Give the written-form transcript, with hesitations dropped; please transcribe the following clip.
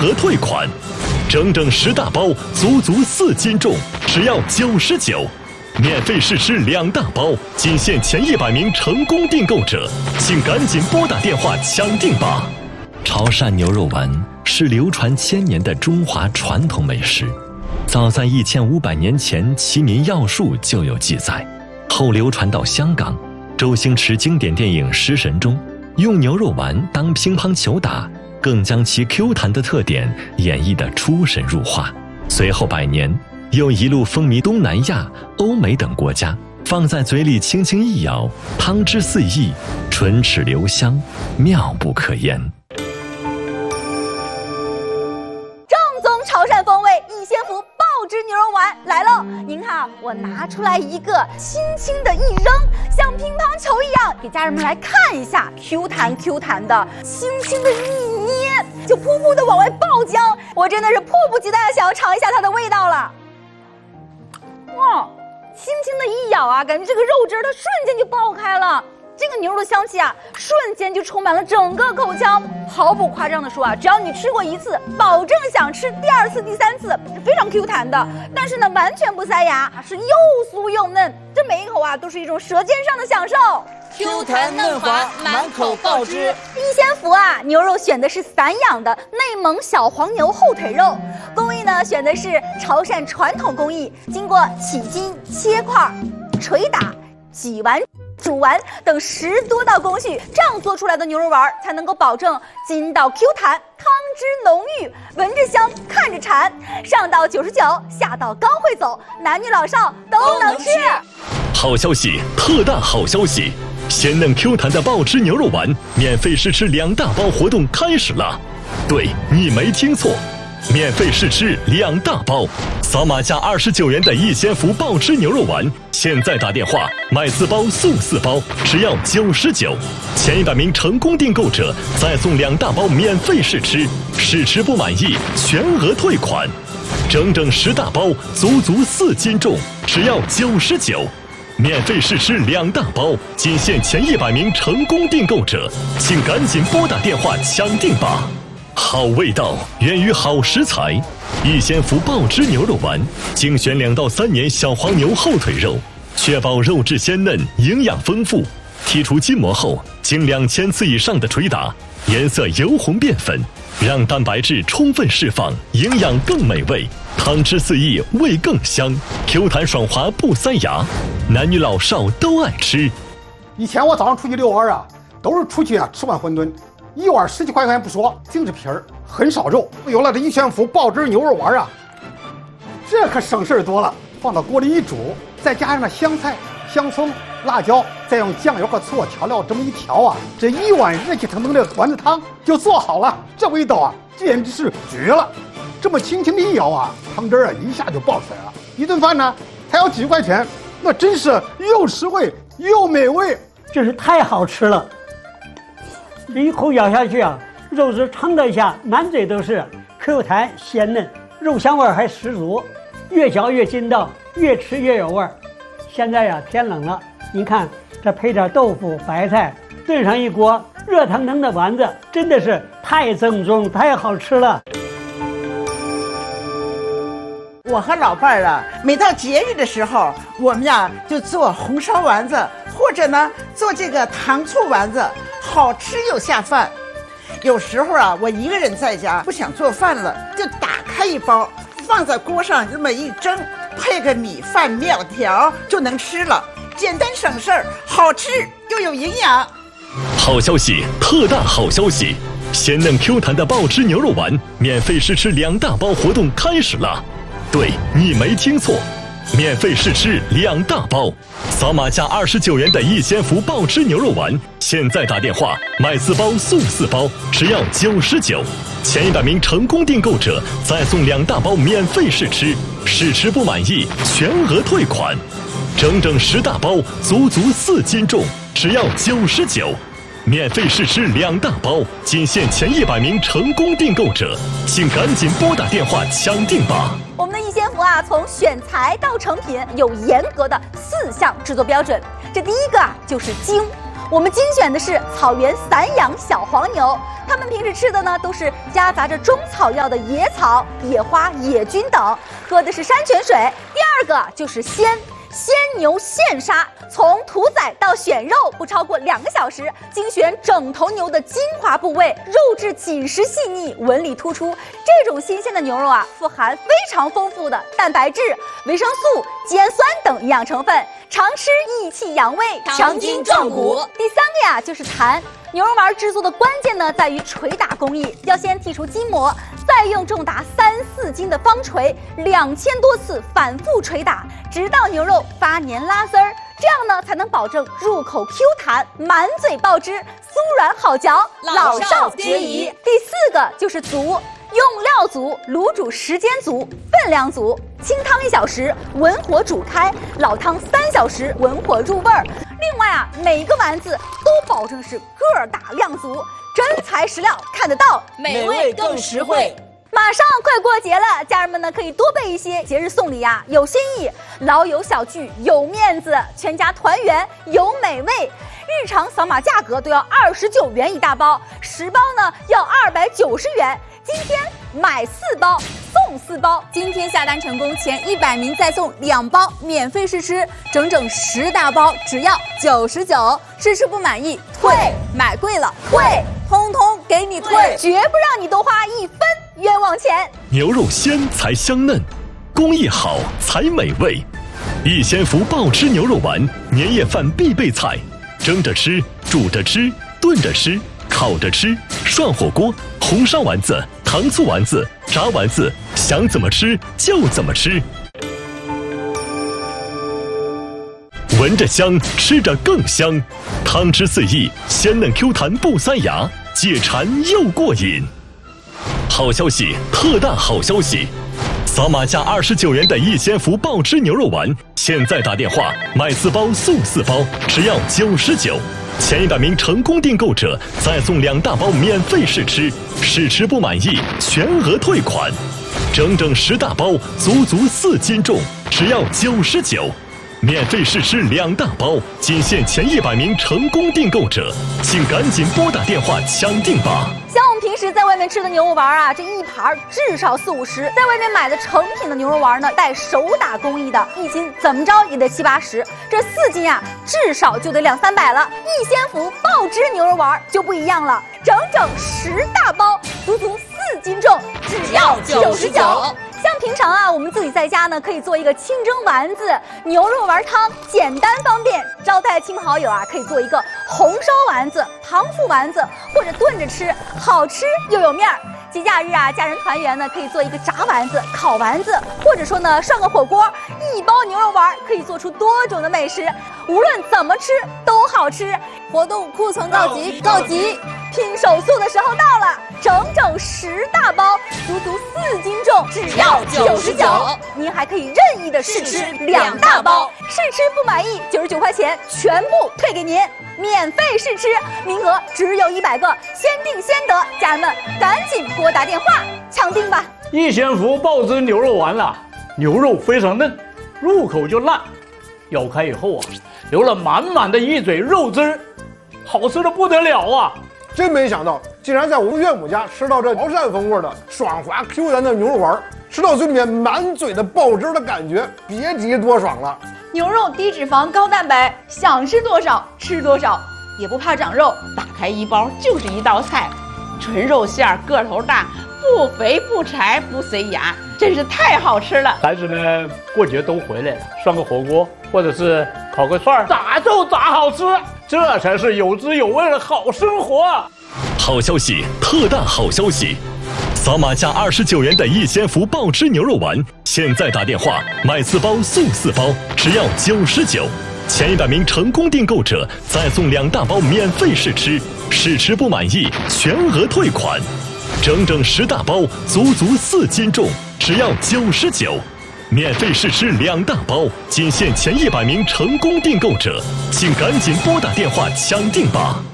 额退款。整整10大包，足4斤重，只要99。免费试吃2大包，仅限前100名成功订购者，请赶紧拨打电话抢订吧！潮汕牛肉丸是流传千年的中华传统美食，早在1500年前《齐民要术》就有记载，后流传到香港。周星驰经典电影《食神》中，用牛肉丸当乒乓球打，更将其 Q 弹的特点演绎得出神入化。随后100年，又一路风靡东南亚、欧美等国家，放在嘴里轻轻一咬，汤汁四溢，唇齿留香，妙不可言。 正宗潮汕风味逸仙福爆汁牛肉丸来喽！您看啊，我拿出来一个，轻轻的一扔，像乒乓球一样，给家人们来看一下，Q 弹 Q 弹的，轻轻的一捏，就噗噗的往外爆浆。我真的是迫不及待的想要尝一下它的味道了。哇，轻轻的一咬啊，感觉这个肉汁它瞬间就爆开了，这个牛肉的香气啊，瞬间就充满了整个口腔。毫不夸张的说啊，只要你吃过1次，保证想吃第2次、第3次，是非常 Q 弹的。但是呢，完全不塞牙，是又酥又嫩，这每一口啊都是一种舌尖上的享受。 Q 弹嫩滑，满口爆汁。 逸仙福啊，牛肉选的是散养的内蒙小黄牛后腿肉，工艺呢选的是潮汕传统工艺，经过起筋、切块、捶打、挤完、煮完等10多道工序，这样做出来的牛肉丸才能够保证筋道 Q 弹，汤汁浓郁，闻着香，看着馋。上到99，下到刚会走，男女老少都能吃。 好消息，特大好消息！鲜嫩 Q 弹的爆汁牛肉丸免费试吃2大包活动开始了。对，你没听错，免费试吃2大包，扫码价29元的逸仙福爆汁牛肉丸，现在打电话买4包送4包，只要99。前100名成功订购者再送2大包免费试吃，试吃不满意全额退款。整整10大包，足4斤重，只要99。免费试吃2大包，仅限前100名成功订购者，请赶紧拨打电话抢订吧！好味道源于好食材，逸仙福爆汁牛肉丸精选2到3年小黄牛后腿肉，确保肉质鲜嫩、营养丰富。剔除筋膜后，经2000次以上的捶打，颜色由红变粉，让蛋白质充分释放，营养更美味，汤汁四溢，味更香，Q 弹爽滑不塞牙，男女老少都爱吃。 以前我早上出去遛弯啊，都是出去啊吃碗馄饨，1碗10几块钱不说，净是皮儿，很少肉。有了这逸仙福爆汁牛肉丸啊，这可省事儿多了。放到锅里一煮，再加上那香菜、香葱、辣椒，再用酱油和醋调料这么一调啊，这1碗热气腾腾的丸子汤就做好了。这味道啊，简直是绝了！这么轻轻的一舀啊，汤汁啊一下就爆出来了。一顿饭呢，才要几块钱，那真是又实惠又美味， 真是太好吃了！这一口咬下去啊，肉质撑了一下，满嘴都是 Q 弹鲜嫩，肉香味还十足，越嚼越筋道，越吃越有味儿。现在呀，天冷了，您看这配点豆腐、白菜，炖上一锅热腾腾的丸子，真的是太正宗、太好吃了。 我和老伴儿啊，每到节日的时候，我们呀就做红烧丸子，或者呢做这个糖醋丸子，好吃又下饭。有时候啊，我一个人在家不想做饭了，就打开一包，放在锅上这么一蒸，配个米饭、面条就能吃了，简单省事儿，好吃又有营养。 好消息，特大好消息！鲜嫩 Q 弹的爆汁牛肉丸免费试吃2大包活动开始了。对，你没听错，免费试吃2大包，扫码价29元的逸仙福爆汁牛肉丸，现在打电话买4包送4包，只要99。前100名成功订购者再送2大包免费试吃，试吃不满意全额退款。整整10大包，足4斤重，只要99。免费试吃2大包，仅限前100名成功订购者，请赶紧拨打电话抢订吧！ 我们的逸仙福啊，从选材到成品有严格的4项制作标准。这第一个啊，就是精。 我们精选的是草原散养小黄牛，它们平时吃的呢都是夹杂着中草药的野草、野花、野菌等，喝的是山泉水。第二个就是鲜牛现杀，从屠宰到选肉不超过2个小时，精选整头牛的精华部位，肉质紧实细腻，纹理突出。这种新鲜的牛肉啊，富含非常丰富的蛋白质、维生素、肌氨酸等营养成分，常吃益气养胃， 强筋壮骨。 第三个呀就是弹。牛肉丸制作的关键呢，在于捶打工艺，要先剔除筋膜，再用重达3、4斤的方锤2000多次反复捶打，直到牛肉发黏拉丝儿，这样呢才能保证入口 Q 弹，满嘴爆汁，酥软好嚼， 老少皆宜。 第四个就是足。用料足，卤煮时间足，分量足。清汤1小时，文火煮开；老汤3小时，文火入味儿。另外啊，每一个丸子都保证是个儿大量足，真材实料，看得到， 美味更实惠。 马上快过节了，家人们呢可以多备一些节日送礼呀，有新意，老友小聚有面子，全家团圆有美味。日常扫码价格都要29元一大包，10包呢要290元。今天买4包送4包， 今天下单成功前100名再送2包免费试吃，整整10大包只要99，试吃不满意退，买贵了退，通通给你退， 绝不让你多花1分冤枉钱。 牛肉鲜才香嫩，工艺好才美味。逸仙福爆汁牛肉丸，年夜饭必备菜，蒸着吃，煮着吃，炖着吃，烤着吃，涮火锅，红烧丸子、糖醋丸子、炸丸子，想怎么吃就怎么吃。闻着香，吃着更香，汤汁四溢，鲜嫩 Q 弹不塞牙，解馋又过瘾。好消息，特大好消息！扫码加29元的逸仙福爆汁牛肉丸，现在打电话买4包送4包，只要99。前100名成功订购者再送2大包免费试吃，试吃不满意全额退款。整整10大包，足足4斤重，只要99。免费试吃2大包，仅限前100名成功订购者，请赶紧拨打电话抢订吧。 像我们平时在外面吃的牛肉丸啊，这一盘至少40-50，在外面买的成品的牛肉丸呢，带手打工艺的，1斤怎么着也得70-80，这4斤啊，至少就得200-300了。逸仙福爆汁牛肉丸就不一样了，整整10大包，足足4斤重，只要99。像平常啊，我们自己在家呢，可以做一个清蒸丸子、牛肉丸汤，简单方便。招待亲朋好友啊，可以做一个红烧丸子、糖醋丸子，或者炖着吃，好吃又有面儿。节假日啊，家人团圆呢，可以做一个炸丸子、烤丸子，或者说呢，涮个火锅。1包牛肉丸可以做出多种的美食，无论怎么吃都好吃。 活动库存告急，告急！ 拼手速的时候到了，整整10大包，足足4斤重，只要99。您还可以任意的试吃2大包，试吃不满意99块钱全部退给您，免费试吃，名额只有100个，先订先得，家人们赶紧拨打电话抢订吧。 逸仙福爆汁牛肉丸了，牛肉非常嫩，入口就烂，咬开以后啊，流了满满的一嘴肉汁儿，好吃的不得了啊！ 真没想到，竟然在我们岳母家吃到这潮汕风味的爽滑 Q 弹的牛肉丸，吃到嘴里面满嘴的爆汁的感觉，别提多爽了。 牛肉低脂肪高蛋白，想吃多少吃多少，也不怕长肉。打开1包就是一道菜，纯肉馅儿，个头大，不肥不柴不塞牙，真是太好吃了。 孩子们过节都回来了，涮个火锅或者是烤个串儿，咋就咋好吃，这才是有滋有味的好生活。 好消息，特大好消息！扫码加29元的逸仙福爆汁牛肉丸，现在打电话买4包送4包，只要99。前100名成功订购者再送2大包免费试吃，试吃不满意全额退款。整整10大包，足足4斤重，只要99。免费试吃2大包，仅限前100名成功订购者，请赶紧拨打电话抢订吧。